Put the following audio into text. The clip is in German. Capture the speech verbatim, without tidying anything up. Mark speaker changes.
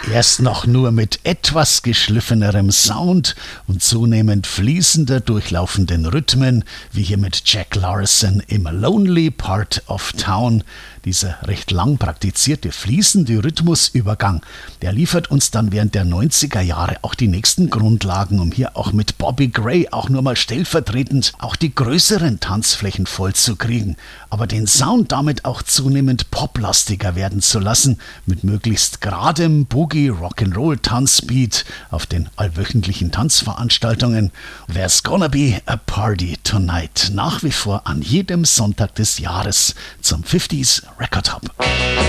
Speaker 1: Erst noch nur mit etwas geschliffenerem Sound und zunehmend fließender durchlaufenden Rhythmen, wie hier mit Jack Larson im Lonely Part of Town. Dieser recht lang praktizierte fließende Rhythmusübergang, der liefert uns dann während der neunziger Jahre auch die nächsten Grundlagen, um hier auch mit Bobby Gray auch nur mal stellvertretend auch die größeren Tanzflächen vollzukriegen, aber den Sound damit auch zunehmend poplastiger werden zu lassen, mit möglichst geradem Boogie Rock'n'Roll Tanzbeat auf den allwöchentlichen Tanzveranstaltungen. There's gonna be a party tonight, nach wie vor an jedem Sonntag des Jahres zum fünfziger Record Hub.